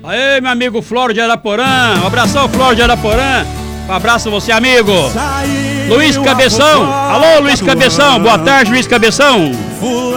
Aê, meu amigo Flório de Araporã. Um abração, Flório de Araporã. Um abraço a você, amigo. Luiz Cabeção. Alô, Luiz Cabeção. Boa tarde, Luiz Cabeção.